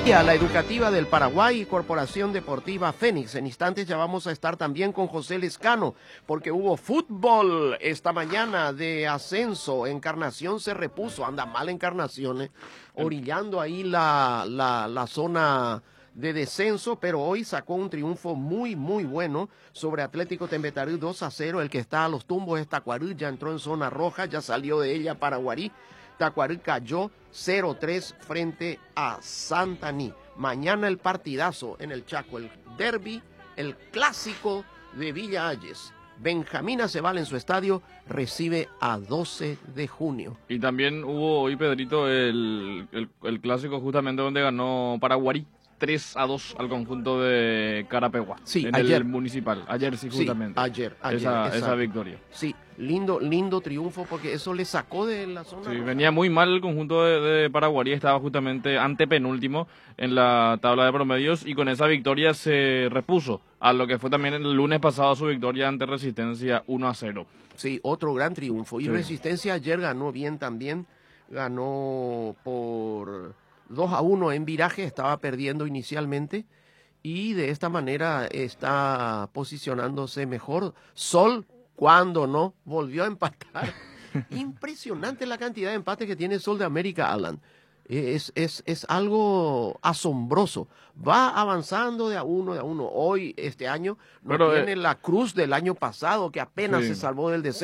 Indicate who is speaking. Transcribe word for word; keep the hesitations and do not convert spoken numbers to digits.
Speaker 1: A la Educativa del Paraguay y Corporación Deportiva Fénix. En instantes ya vamos a estar también con José Lescano, porque hubo fútbol esta mañana de ascenso. Encarnación se repuso, anda mal Encarnación, eh, orillando ahí la, la, la zona de descenso, pero hoy sacó un triunfo muy, muy bueno sobre Atlético Tembetarí dos a cero. El que está a los tumbos es Tacuarí, ya entró en zona roja, ya salió de ella Paraguarí. Tacuarí cayó cero tres frente a Santaní. Mañana el partidazo en el Chaco, el derbi, el clásico de Villa Ayes. Benjamín Aceval en su estadio recibe a doce de junio.
Speaker 2: Y también hubo hoy, Pedrito, el, el, el clásico justamente donde ganó Paraguarí tres a dos al conjunto de Carapeguá.
Speaker 1: Sí,
Speaker 2: en
Speaker 1: ayer.
Speaker 2: el municipal. Ayer sí, justamente.
Speaker 1: Sí, ayer, ayer.
Speaker 2: Esa,
Speaker 1: esa,
Speaker 2: esa victoria.
Speaker 1: Sí, lindo, lindo triunfo porque eso le sacó de la zona.
Speaker 2: Sí, venía muy mal el conjunto de, de Paraguarí, estaba justamente antepenúltimo en la tabla de promedios y con esa victoria se repuso a lo que fue también el lunes pasado su victoria ante Resistencia uno a cero.
Speaker 1: Sí, otro gran triunfo. Y
Speaker 2: Sí.
Speaker 1: Resistencia ayer ganó bien también, ganó por dos a uno en viraje, estaba perdiendo inicialmente y de esta manera está posicionándose mejor. Sol, cuando no, volvió a empatar. Impresionante la cantidad de empates que tiene Sol de América, Alan. Es, es, es algo asombroso. Va avanzando de a uno, de a uno. Hoy, este año, no
Speaker 2: Pero,
Speaker 1: tiene
Speaker 2: eh,
Speaker 1: la cruz del año pasado, que apenas
Speaker 2: sí.
Speaker 1: se salvó del descenso.